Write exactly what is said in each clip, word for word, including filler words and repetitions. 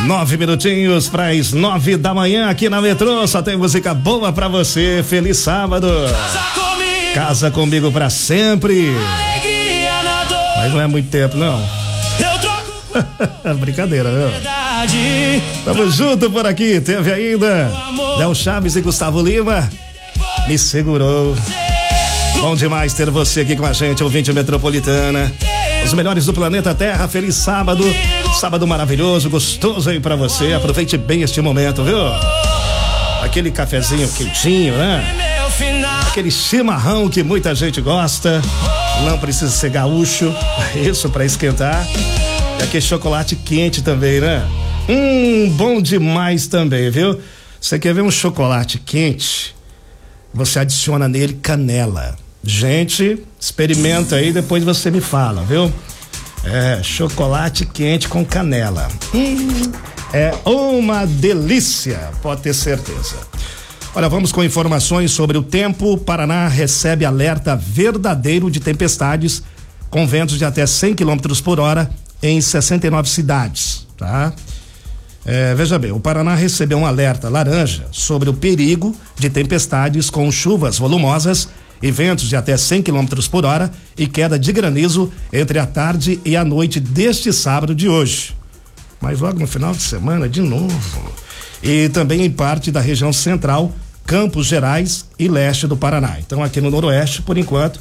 Nove minutinhos para as nove da manhã aqui na Metrô. Só tem música boa pra você. Feliz sábado. Casa comigo, Casa comigo pra sempre. Alegria na dor. Mas não é muito tempo, não. Eu troco. Brincadeira, viu? Tamo junto por aqui. Teve ainda Léo Chaves e Gustavo Lima. Me segurou. Bom demais ter você aqui com a gente, ouvinte metropolitana. Os melhores do planeta Terra. Feliz sábado. Sábado maravilhoso, gostoso aí pra você. Aproveite bem este momento, viu? Aquele cafezinho quentinho, né? Aquele chimarrão que muita gente gosta. Não precisa ser gaúcho. Isso, pra esquentar. E aquele chocolate quente também, né? Hum, bom demais também, viu? Você quer ver um chocolate quente? Você adiciona nele canela. Gente, experimenta aí, depois você me fala, viu? É, chocolate quente com canela. Hum, é uma delícia, pode ter certeza. Olha, vamos com informações sobre o tempo. Paraná recebe alerta verdadeiro de tempestades com ventos de até cem quilômetros por hora em sessenta e nove cidades, tá? É, veja bem, o Paraná recebeu um alerta laranja sobre o perigo de tempestades com chuvas volumosas e ventos de até cem quilômetros por hora e queda de granizo entre a tarde e a noite deste sábado de hoje. Mas logo no final de semana, de novo. E também em parte da região central, Campos Gerais e leste do Paraná. Então aqui no noroeste, por enquanto,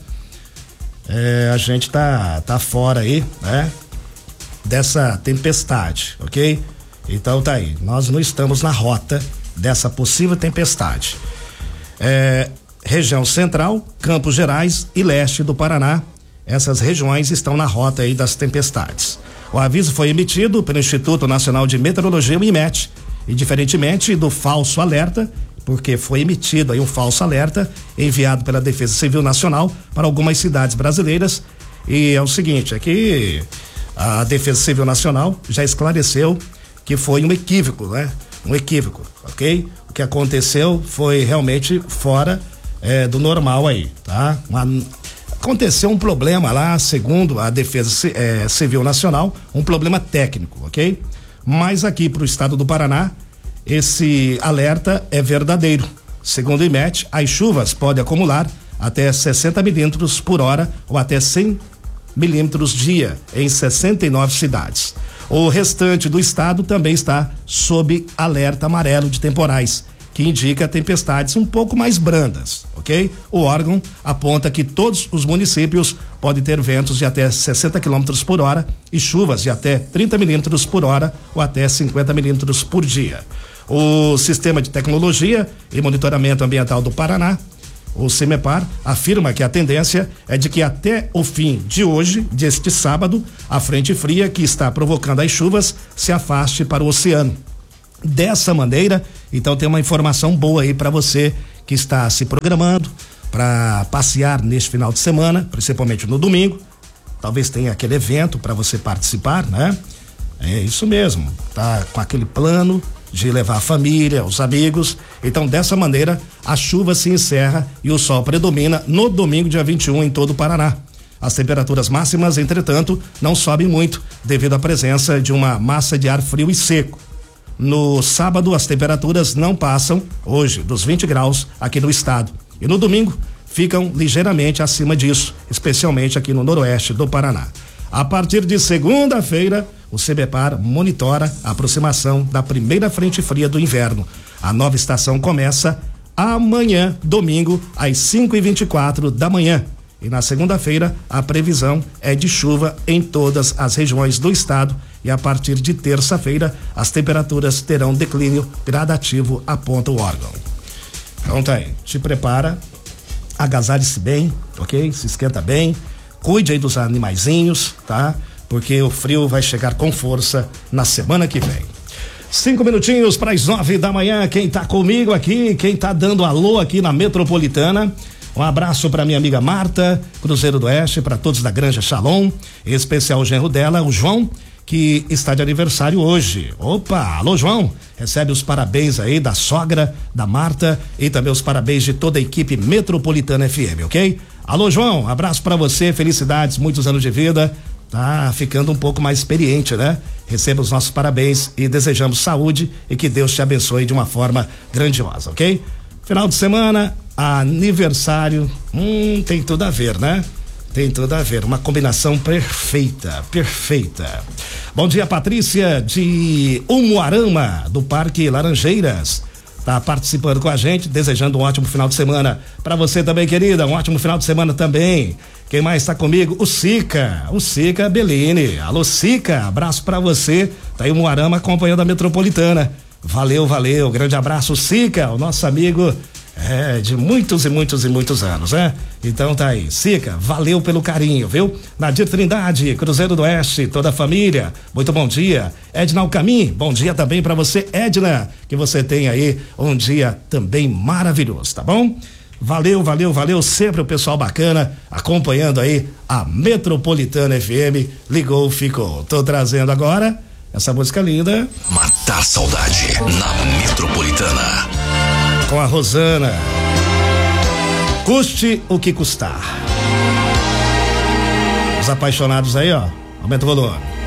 é, a gente tá, tá fora aí, né? Dessa tempestade, ok? Então tá aí, nós não estamos na rota dessa possível tempestade. É, região central, Campos Gerais e leste do Paraná, essas regiões estão na rota aí das tempestades. O aviso foi emitido pelo Instituto Nacional de Meteorologia, o IMET, e diferentemente do falso alerta, porque foi emitido aí um falso alerta enviado pela Defesa Civil Nacional para algumas cidades brasileiras, e é o seguinte, aqui a Defesa Civil Nacional já esclareceu que foi um equívoco, né? Um equívoco, ok? O que aconteceu foi realmente fora é, do normal aí, tá? Uma, aconteceu um problema lá, segundo a Defesa é, Civil Nacional, um problema técnico, ok? Mas aqui para o estado do Paraná, esse alerta é verdadeiro. Segundo o IMET, as chuvas podem acumular até sessenta milímetros por hora ou até cem milímetros dia em sessenta e nove cidades. O restante do estado também está sob alerta amarelo de temporais, que indica tempestades um pouco mais brandas, ok? O órgão aponta que todos os municípios podem ter ventos de até sessenta quilômetros por hora e chuvas de até trinta milímetros por hora ou até cinquenta milímetros por dia. O Sistema de Tecnologia e Monitoramento Ambiental do Paraná, o CIMEPAR, afirma que a tendência é de que até o fim de hoje, deste sábado, a frente fria que está provocando as chuvas se afaste para o oceano. Dessa maneira, então tem uma informação boa aí para você que está se programando para passear neste final de semana, principalmente no domingo. Talvez tenha aquele evento para você participar, né? É isso mesmo, tá com aquele plano de levar a família, os amigos. Então, dessa maneira, a chuva se encerra e o sol predomina no domingo, dia vinte e um, em todo o Paraná. As temperaturas máximas, entretanto, não sobem muito devido à presença de uma massa de ar frio e seco. No sábado, as temperaturas não passam, hoje, dos vinte graus aqui no estado. E no domingo, ficam ligeiramente acima disso, especialmente aqui no noroeste do Paraná. A partir de segunda-feira, o CIMEPAR monitora a aproximação da primeira frente fria do inverno. A nova estação começa amanhã, domingo, às cinco e vinte e quatro da manhã. E na segunda-feira, a previsão é de chuva em todas as regiões do estado. E a partir de terça-feira, as temperaturas terão declínio gradativo, aponta o órgão. Então tá aí, te prepara, agasalhe-se bem, ok? Se esquenta bem, cuide aí dos animaizinhos, tá? Porque o frio vai chegar com força na semana que vem. Cinco minutinhos para as nove da manhã. Quem tá comigo aqui, quem tá dando alô aqui na Metropolitana. Um abraço para minha amiga Marta, Cruzeiro do Oeste, para todos da Granja Shalom, em especial o genro dela, o João, que está de aniversário hoje. Opa, alô João, recebe os parabéns aí da sogra, da Marta e também os parabéns de toda a equipe Metropolitana F M, ok? Alô João, abraço para você, felicidades, muitos anos de vida. tá ficando um pouco mais experiente, né? Receba os nossos parabéns e desejamos saúde e que Deus te abençoe de uma forma grandiosa, ok? Final de semana, aniversário, hum, tem tudo a ver, né? Tem tudo a ver, uma combinação perfeita, perfeita. Bom dia, Patrícia de Umuarama, do Parque Laranjeiras. Tá participando com a gente, desejando um ótimo final de semana para você também, querida, um ótimo final de semana também. Quem mais está comigo? O Sica, o Sica Bellini. Alô, Sica, abraço para você. Tá aí o Umuarama acompanhando a Metropolitana. Valeu, valeu, grande abraço, Sica, o nosso amigo é, de muitos e muitos e muitos anos, né? Então tá aí, Sica, valeu pelo carinho, viu? Nadir Trindade, Cruzeiro do Oeste, toda a família, muito bom dia. Edna Alcamim, bom dia também pra você, Edna, que você tenha aí um dia também maravilhoso, tá bom? Valeu, valeu, valeu, sempre o pessoal bacana acompanhando aí a Metropolitana F M, ligou, ficou. Tô trazendo agora essa música linda. Matar saudade na Metropolitana. Com a Rosana. Custe o que custar. Os apaixonados aí, ó. Aumenta o volume.